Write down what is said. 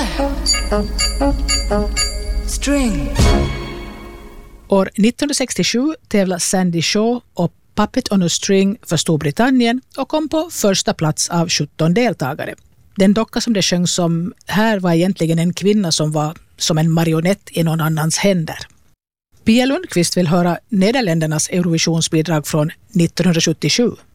String. År 1967 tävlade Sandy Shaw och Puppet on a String för Storbritannien och kom på första plats av 17 deltagare. Den docka som det sjöngs om här var egentligen en kvinna som var som en marionett i någon annans händer. Pia Lundqvist vill höra Nederländernas Eurovisionsbidrag från 1977.